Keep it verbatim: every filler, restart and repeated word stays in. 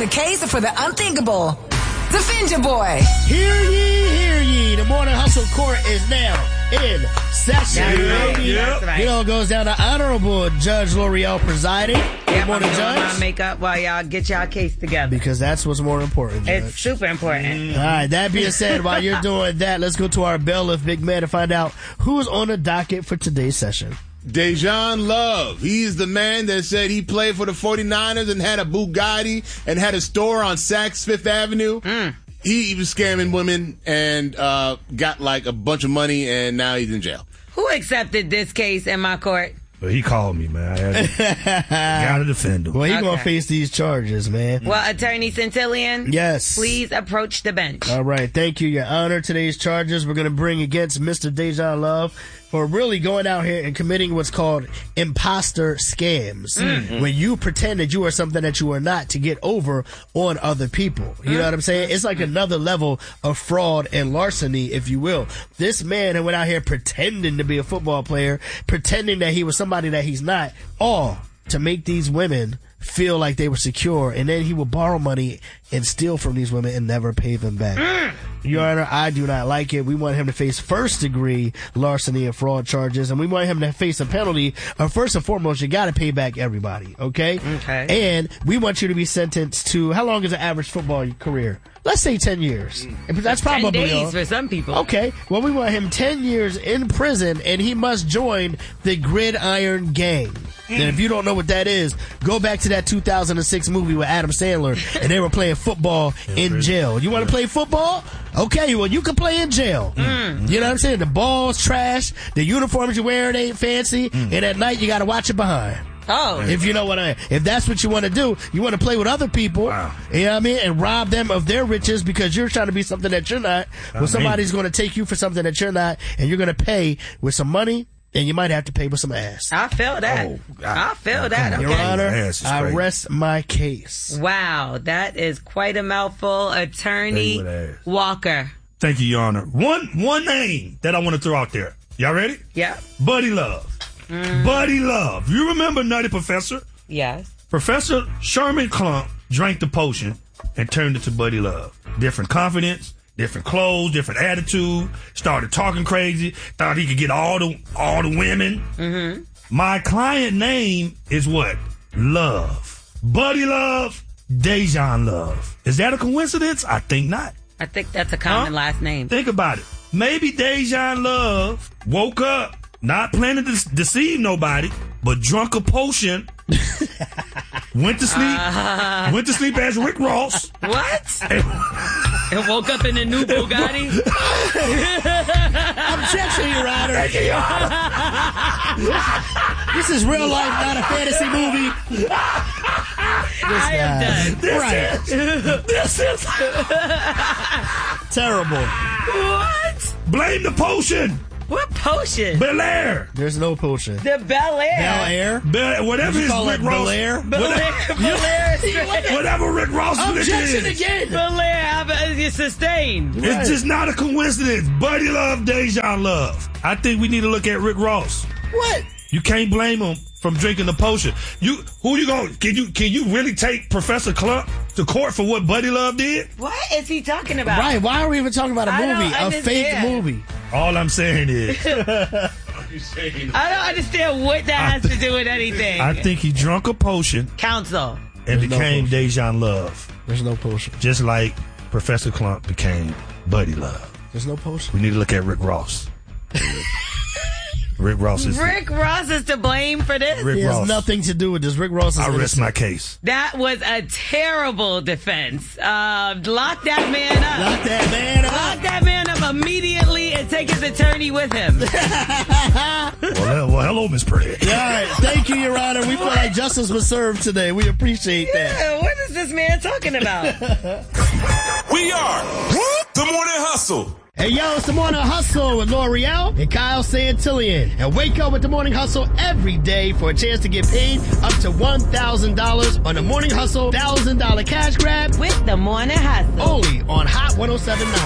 the case for the unthinkable. Defend your boy. Hear ye, hear ye. The Morning Hustle Court is now in session. Yep, yep. Right. You know, it goes down to Honorable Judge L'Oreal presiding. Good Yep, morning, I'm doing Judge. my makeup while y'all get y'all case together. Because that's what's more important, Judge. It's super important. Mm. All right, that being said, while you're doing that, let's go to our bailiff, Big Man, to find out who's on the docket for today's session. Dejan Love. He's the man that said he played for the forty-niners and had a Bugatti and had a store on Saks Fifth Avenue. Mm. He, he was scamming women and uh, got like a bunch of money, and now he's in jail. Who accepted this case in my court? Well, he called me, man. I had to, gotta defend him. Well, he's Okay. going to face these charges, man. Well, Attorney Centillion, Yes. please approach the bench. All right. Thank you, Your Honor. Today's charges we're going to bring against Mister Dejan Love for really going out here and committing what's called imposter scams. Mm-hmm. When you pretend that you are something that you are not to get over on other people. You know what I'm saying? It's like another level of fraud and larceny, if you will. This man who went out here pretending to be a football player, pretending that he was somebody that he's not, all to make these women feel like they were secure, and then he will borrow money and steal from these women and never pay them back. Mm. Your Honor, I do not like it. We want him to face first degree larceny and fraud charges, and we want him to face a penalty of, first and foremost, you got to pay back everybody, okay? Okay. And we want you to be sentenced to, how long is an average football career? Let's say ten years. That's probably Ten days all. for some people. Okay, well, we want him ten years in prison, and he must join the Gridiron Gang. Mm. And if you don't know what that is, go back to that two thousand six movie with Adam Sandler, and they were playing football in jail. You want to play football? Okay, well, you can play in jail. Mm. You know what I'm saying? The ball's trash, the uniforms you're wearing ain't fancy, Mm. and at night you got to watch it behind. Oh. If you know what I mean. If that's what you want to do, you want to play with other people, Wow. you know what I mean, and rob them of their riches because you're trying to be something that you're not. Well, somebody's going to take you for something that you're not, and you're going to pay with some money, and you might have to pay with some ass. I feel that. Oh, God. I feel that. Your Okay. Honor, Ass is I crazy. rest my case. Wow, that is quite a mouthful. Attorney Play with ass. Walker. Thank you, Your Honor. One one name that I want to throw out there. Y'all ready? Yeah. Buddy Love. Buddy Love. You remember Nutty Professor? Yes. Professor Sherman Klump drank the potion and turned it to Buddy Love. Different confidence, different clothes, different attitude. Started talking crazy. Thought he could get all the all the women. Mm-hmm. My client name is what? Love. Buddy Love. Dejan Love. Is that a coincidence? I think not. I think that's a common Huh? last name. Think about it. Maybe Dejan Love woke up not planning to deceive nobody, but drunk a potion, went to sleep, Uh, went to sleep as Rick Ross. what? And, And woke up in a new Bugatti? Objection, Your Honor. Thank you, Your Honor. This is real life, not a fantasy movie. This I am guy. done. This Right. is, this is, Terrible. What? blame the potion. What potion? Bel Air. There's no potion. The Bel Air. Bel Air? Bel, whatever Did you his call Rick it Ross. Bel Air? Bel Air. Bel Air. is- Whatever Rick Ross Objection is. again. Bel Air. It's sustained. Right. It's just not a coincidence. Buddy Love, Dejan Love. I think we need to look at Rick Ross. What? You can't blame him from drinking the potion. You who you going can you can you really take Professor Klump to court for what Buddy Love did? What is he talking about? Right, why are we even talking about a I don't movie? A fake understand. movie. All I'm saying is I don't understand what that has to do with anything. I think he drunk a potion Counsel. and There's no became potion. Dejan Love. There's no potion. Just like Professor Klump became Buddy Love. There's no potion. We need to look at Rick Ross. Rick Ross is Rick Ross is to blame for this? Rick He has Ross. nothing to do with this. Rick Ross is I rest innocent. my case. That was a terrible defense. Uh, lock that man up. Lock that man Lock up. that man up immediately and take his attorney with him. Well, uh, well hello, Miss Pretty. All right, thank you, Your Honor. We feel like justice was served today. We appreciate that. Yeah, what is this man talking about? We are the Morning Hustle. Hey, yo, it's the Morning Hustle with L'Oreal and Kyle Santillion. And wake up with the Morning Hustle every day for a chance to get paid up to one thousand dollars on the Morning Hustle one thousand dollars cash grab With the Morning Hustle. only on Hot one oh seven point nine.